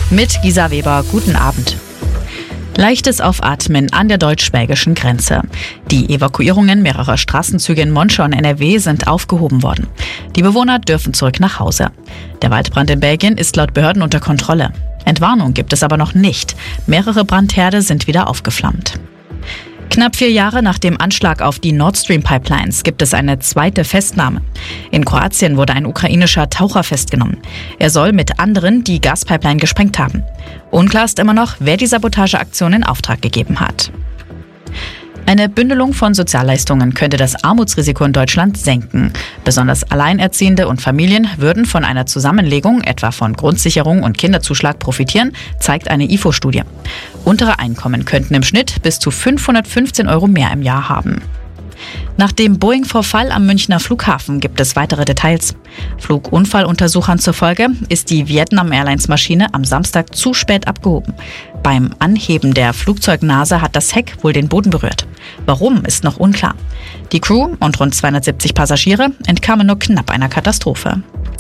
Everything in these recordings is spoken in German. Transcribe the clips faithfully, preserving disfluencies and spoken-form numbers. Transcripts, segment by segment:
Mit Gisa Weber, guten Abend. Leichtes Aufatmen an der deutsch-belgischen Grenze. Die Evakuierungen mehrerer Straßenzüge in Monschau und N R W sind aufgehoben worden. Die Bewohner dürfen zurück nach Hause. Der Waldbrand in Belgien ist laut Behörden unter Kontrolle. Entwarnung gibt es aber noch nicht. Mehrere Brandherde sind wieder aufgeflammt. Knapp vier Jahre nach dem Anschlag auf die Nord Stream Pipelines gibt es eine zweite Festnahme. In Kroatien wurde ein ukrainischer Taucher festgenommen. Er soll mit anderen die Gaspipeline gesprengt haben. Unklar ist immer noch, wer die Sabotageaktion in Auftrag gegeben hat. Eine Bündelung von Sozialleistungen könnte das Armutsrisiko in Deutschland senken. Besonders Alleinerziehende und Familien würden von einer Zusammenlegung, etwa von Grundsicherung und Kinderzuschlag, profitieren, zeigt eine I F O-Studie. Untere Einkommen könnten im Schnitt bis zu fünfhundertfünfzehn Euro mehr im Jahr haben. Nach dem Boeing-Vorfall am Münchner Flughafen gibt es weitere Details. Flugunfalluntersuchern zufolge ist die Vietnam Airlines-Maschine am Samstag zu spät abgehoben. Beim Anheben der Flugzeugnase hat das Heck wohl den Boden berührt. Warum, ist noch unklar. Die Crew und rund zweihundertsiebzig Passagiere entkamen nur knapp einer Katastrophe.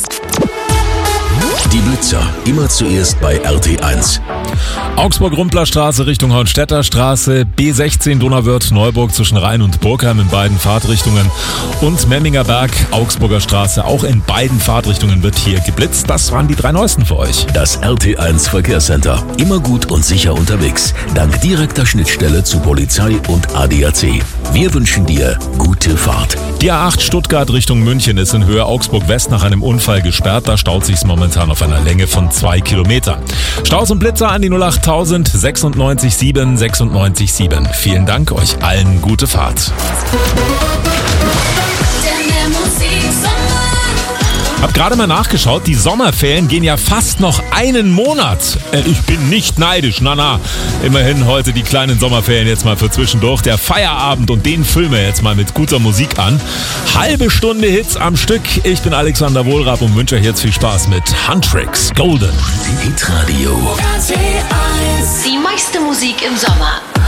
Die Blitzer, immer zuerst bei R T eins. Augsburg-Rumpler-Straße Richtung Hornstädter Straße, B sechzehn Donauwörth-Neuburg zwischen Rhein und Burgheim in beiden Fahrtrichtungen und Memminger Berg, Augsburger Straße, auch in beiden Fahrtrichtungen wird hier geblitzt. Das waren die drei neuesten für euch. Das R T eins Verkehrscenter, immer gut und sicher unterwegs, dank direkter Schnittstelle zu Polizei und A D A C. Wir wünschen dir gute Fahrt. Die A acht Stuttgart Richtung München ist in Höhe Augsburg-West nach einem Unfall gesperrt. Da staut sich's momentan auf einer Länge von zwei Kilometern. Staus und Blitzer an die null acht tausend sechsundneunzig sieben sechsundneunzig sieben. Vielen Dank, euch allen gute Fahrt. Hab gerade mal nachgeschaut, die Sommerferien gehen ja fast noch einen Monat. Äh, ich bin nicht neidisch, na na. Immerhin heute die kleinen Sommerferien jetzt mal für zwischendurch. Der Feierabend, und den füllen wir jetzt mal mit guter Musik an. Halbe Stunde Hits am Stück. Ich bin Alexander Wohlrab und wünsche euch jetzt viel Spaß mit Huntrix Golden. Hitradio. Die meiste Musik im Sommer.